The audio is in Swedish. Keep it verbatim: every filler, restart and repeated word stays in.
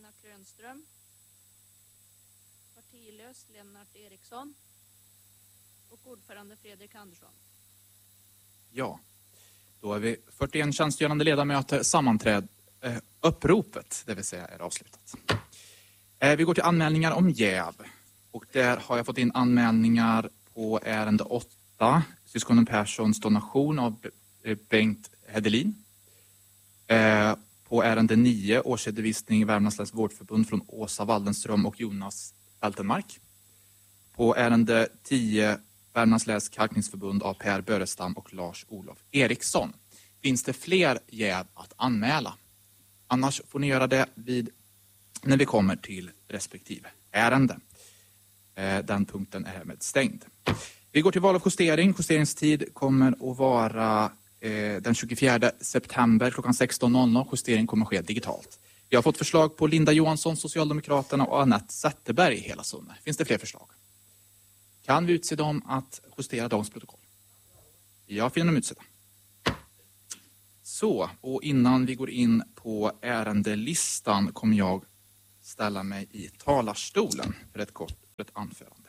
Lena Krönström. Partilös Lennart Eriksson. Och ordförande Fredrik Andersson. Ja, då är vi fyrtioen tjänstgörande ledamöter sammanträd. Eh, uppropet, det vill säga, är avslutat. Eh, vi går till anmälningar om jäv. Och där har jag fått in anmälningar på ärende åtta. Syskonen Perssons donation av Bengt Hedelin. Eh, på ärende nio, årsredovisning Värmlands läns vårdförbund från Åsa Waldenström och Jonas Beltenmark. På ärende tio, Värmlands läns kalkningsförbund av Per Börestam och Lars-Olof Eriksson. Finns det fler jäv att anmäla? Annars får ni göra det vid, när vi kommer till respektive ärende. Eh, den punkten är härmed stängd. Vi går till val och justering. Justeringstid kommer att vara eh, den tjugofjärde september klockan sexton noll noll. Justering kommer att ske digitalt. Vi har fått förslag på Linda Johansson, Socialdemokraterna, och Annette Zetterberg, Hela Sunne. Finns det fler förslag? Kan vi utse dem att justera dagens protokoll? Jag finner dem utsedda. Så, och innan vi går in på ärendelistan kommer jag ställa mig i talarstolen för ett kort för ett anförande.